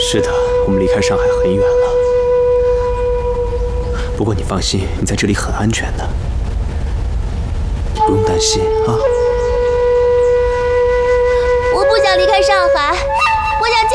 是的，我们离开上海很远了。不过你放心，你在这里很安全的，你不用担心啊。 我不想离开上海。